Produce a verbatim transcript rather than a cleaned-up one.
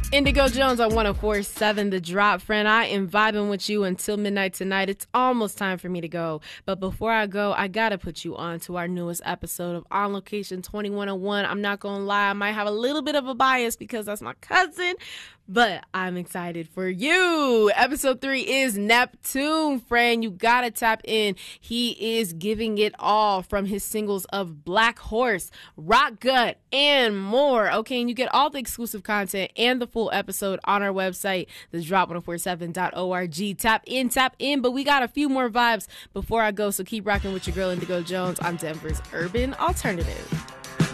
Indigo Jones on one oh four point seven The Drop. Friend, I am vibing with you until midnight tonight. It's almost time for me to go. But before I go, I got to put you on to our newest episode of On Location twenty-one oh one. I'm not going to lie, I might have a little bit of a bias because that's my cousin, but I'm excited for you. Episode three is Neptune, friend. You got to tap in. He is giving it all from his singles of Black Horse, Rock Gut, and more. Okay, and you get all the exclusive content and the full episode on our website, the drop one oh four seven dot org. Tap in, tap in, but we got a few more vibes before I go, so keep rocking with your girl Indigo Jones on Denver's Urban Alternative.